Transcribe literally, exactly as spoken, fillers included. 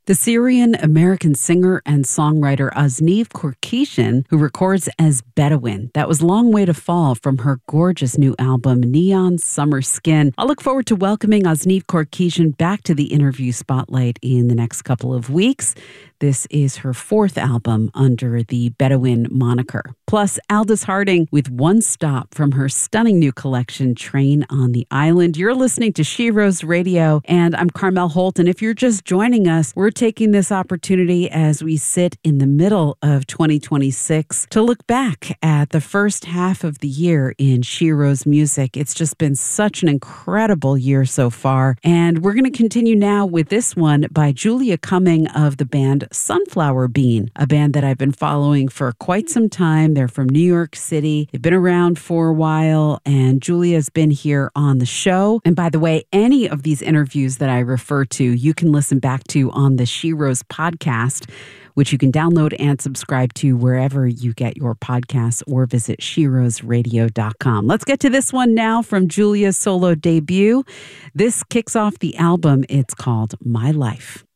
The Syrian-American singer and songwriter Azniv Korkishan, who records as Bedouin. That was Long Way to Fall from her gorgeous new album, Neon Summer Skin. I'll look forward to welcoming Azniv Korkishan back to the interview spotlight in the next couple of weeks. This is her fourth album under the Bedouin moniker. Plus, Aldous Harding with One Stop from her stunning new collection, Train on the Island. You're listening to She Rose Radio, and I'm Carmel Holt. And if you're just joining us, we're taking this opportunity as we sit in the middle of twenty twenty-six to look back at the first half of the year in She Rose music. It's just been such an incredible year so far. And we're going to continue now with this one by Julia Cumming of the band Sunflower Bean, a band that I've been following for quite some time. They're from New York City. They've been around for a while, and Julia's been here on the show. And by the way, any of these interviews that I refer to, you can listen back to on the She Rose podcast, which you can download and subscribe to wherever you get your podcasts, or visit she rose radio dot com. Let's get to this one now from Julia's solo debut. This kicks off the album. It's called My Life.